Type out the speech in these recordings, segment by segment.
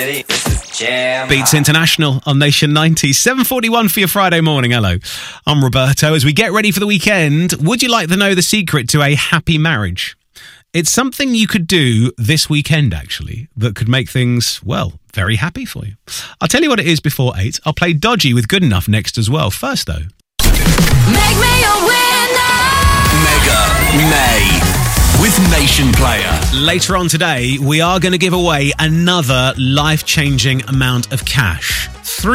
This is Jam. Beats International on Nation 90. 7:41 for your Friday morning. Hello, I'm Roberto. As we get ready for the weekend, would you like to know the secret to a happy marriage? It's something you could do this weekend, actually, that could make things, well, very happy for you. I'll tell you what it is before 8. I'll play Dodgy with Good Enough next as well. First, though. Make me a winner! Mega May with Nation Player. Later on today, we are going to give away another life-changing amount of cash.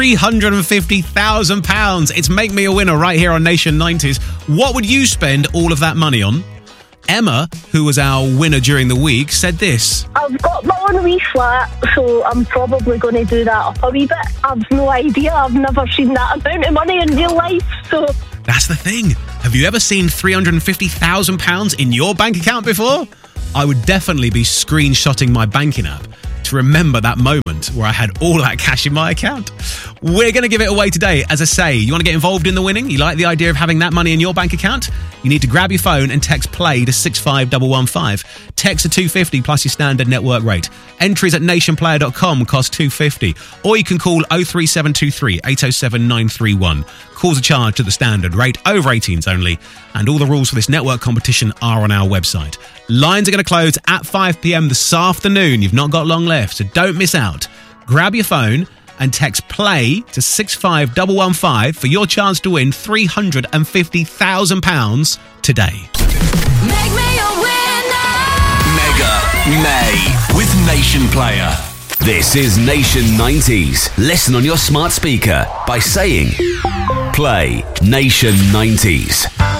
£350,000. It's Make Me a Winner right here on Nation 90s. What would you spend all of that money on? Emma, who was our winner during the week, said this. I've got my own wee flat, so I'm probably going to do that up a wee bit. I've no idea. I've never seen that amount of money in real life, so... That's the thing. Have you ever seen £350,000 in your bank account before? I would definitely be screenshotting my banking app to remember that moment where I had all that cash in my account. We're going to give it away today. As I say, you want to get involved in the winning? You like the idea of having that money in your bank account? You need to grab your phone and text PLAY to 65115. Text to 250 plus your standard network rate. Entries at nationplayer.com cost $2.50. Or you can call 03723 807 931. Calls are charged at the standard rate, over 18s only. And all the rules for this network competition are on our website. Lines are going to close at 5 p.m. this afternoon. You've not got long left, so don't miss out. Grab your phone and text PLAY to 65115 for your chance to win £350,000 today. Make me a winner! Mega May with Nation Player. This is Nation 90s. Listen on your smart speaker by saying Play Nation 90s.